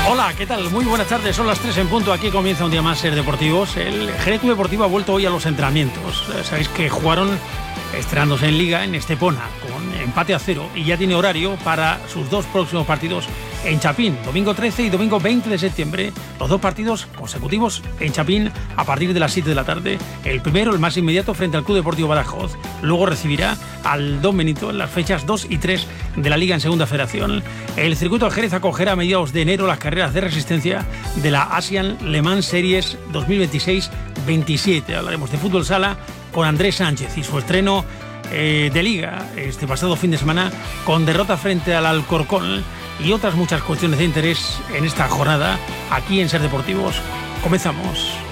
Hola, ¿qué tal? Muy buenas tardes, son las 3 en punto. Aquí comienza un día más Ser Deportivos. El Jerez Club Deportivo ha vuelto hoy a los entrenamientos. Sabéis que jugaron estrenándose en Liga en Estepona con empate a 0 y ya tiene horario para sus dos próximos partidos en Chapín, domingo 13 y domingo 20 de septiembre, los dos partidos consecutivos en Chapín a partir de las 7 de la tarde. El primero, el más inmediato, frente al Club Deportivo Badajoz. Luego recibirá al Don Benito en las fechas 2 y 3 de la Liga en Segunda Federación. El circuito de Jerez acogerá a mediados de enero las carreras de resistencia de la Asian Le Mans Series 2026-27. Hablaremos de fútbol sala con Andrés Sánchez y su estreno de Liga este pasado fin de semana con derrota frente al Alcorcón y otras muchas cuestiones de interés en esta jornada aquí en Ser Deportivos. Comenzamos.